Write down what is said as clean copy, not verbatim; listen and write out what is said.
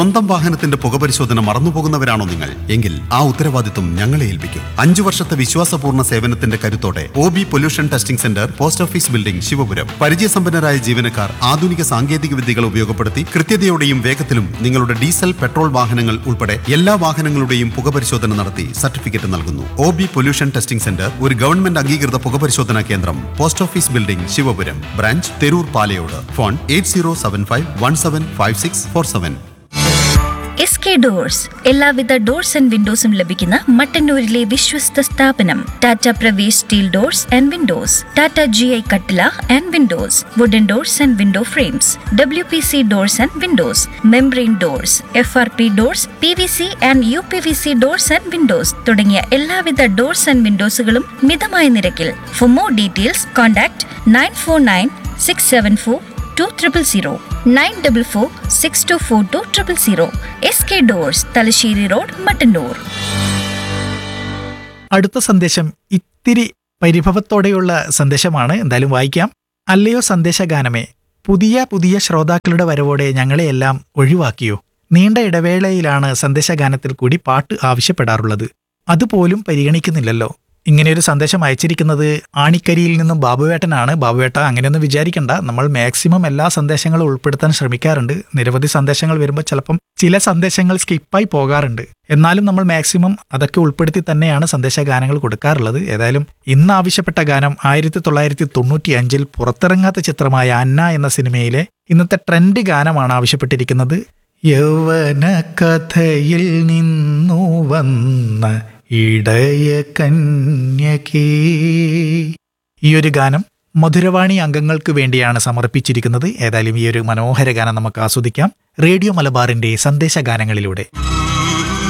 സ്വന്തം വാഹനത്തിന്റെ പുകപരിശോധന മറന്നുപോകുന്നവരാണോ നിങ്ങൾ? എങ്കിൽ ആ ഉത്തരവാദിത്വം ഞങ്ങളെ ഏൽപ്പിക്കും. 5 വർഷത്തെ വിശ്വാസപൂർണ്ണ സേവനത്തിന്റെ കരുത്തോടെ OB pollution testing centre, post office building, Sivapuram. പരിചയസമ്പന്നരായ ജീവനക്കാർ ആധുനിക സാങ്കേതിക വിദ്യകൾ ഉപയോഗപ്പെടുത്തി കൃത്യതയോടെയും വേഗത്തിലും നിങ്ങളുടെ ഡീസൽ, പെട്രോൾ വാഹനങ്ങൾ ഉൾപ്പെടെ എല്ലാ വാഹനങ്ങളുടെയും പുകപരിശോധന നടത്തി സർട്ടിഫിക്കറ്റ് നൽകുന്നു. OB പൊല്യൂഷൻ ടെസ്റ്റിംഗ് സെന്റർ ഒരു ഗവൺമെന്റ് അംഗീകൃത പുകപരിശോധനാ കേന്ദ്രം. Post office building, Sivapuram. Branch Theroor Palayode. Phone 8075175647. SK doors എല്ലാവിധ ഡോർസ് ആൻഡ് വിൻഡോസും ലഭിക്കുന്ന മട്ടന്നൂരിലെ വിശ്വസ്ത സ്ഥാപനം. Tata Pravesh steel doors and Windows, Tata GI കട്ടില and Windows, wooden doors and window frames, WPC doors and Windows, membrane doors, FRP doors, PVC and UPVC doors and Windows തുടങ്ങിയ എല്ലാവിധ doors and വിൻഡോസുകളും മിതമായ നിരക്കിൽ. For more details contact 9496742000, 9446242000. SK doors, Thalassery road, Mattannur. അടുത്ത സന്ദേശം ഇത്തിരി പരിഭവത്തോടെയുള്ള സന്ദേശമാണ്, എന്തായാലും വായിക്കാം. അല്ലയോ സന്ദേശഗാനമേ, പുതിയ ശ്രോതാക്കളുടെ വരവോടെ ഞങ്ങളെയെല്ലാം ഒഴിവാക്കിയോ? നീണ്ട ഇടവേളയിലാണ് സന്ദേശഗാനത്തിൽ കൂടി പാട്ട് ആവശ്യപ്പെടാറുള്ളത്. അതുപോലും പരിഗണിക്കുന്നില്ലല്ലോ. ഇങ്ങനെയൊരു സന്ദേശം അയച്ചിരിക്കുന്നത് ആണിക്കരിയിൽ നിന്നും ബാബുവേട്ടനാണ്. ബാബുവേട്ട, അങ്ങനെയൊന്നും വിചാരിക്കണ്ട. നമ്മൾ മാക്സിമം എല്ലാ സന്ദേശങ്ങളും ഉൾപ്പെടുത്താൻ ശ്രമിക്കാറുണ്ട്. നിരവധി സന്ദേശങ്ങൾ വരുമ്പോൾ ചിലപ്പം ചില സന്ദേശങ്ങൾ സ്കിപ്പായി പോകാറുണ്ട്. എന്നാലും നമ്മൾ മാക്സിമം അതൊക്കെ ഉൾപ്പെടുത്തി തന്നെയാണ് സന്ദേശഗാനങ്ങൾ കൊടുക്കാറുള്ളത്. ഏതായാലും ഇന്ന് ആവശ്യപ്പെട്ട ഗാനം 1995 പുറത്തിറങ്ങാത്ത ചിത്രമായ അന്ന എന്ന സിനിമയിലെ ഇന്നത്തെ ട്രെൻഡ് ഗാനമാണ് ആവശ്യപ്പെട്ടിരിക്കുന്നത്. യൗവന കഥയിൽ നിന്നു വന്ന ഇടയ കന്യകേ. ഈ ഒരു ഗാനം മധുരവാണി അംഗങ്ങൾക്ക് വേണ്ടിയാണ് സമർപ്പിച്ചിരിക്കുന്നത്. ഏതായാലും ഈ ഒരു മനോഹര ഗാനം നമുക്ക് ആസ്വദിക്കാം റേഡിയോ മലബാറിന്റെ സന്ദേശഗാനങ്ങളിലൂടെ.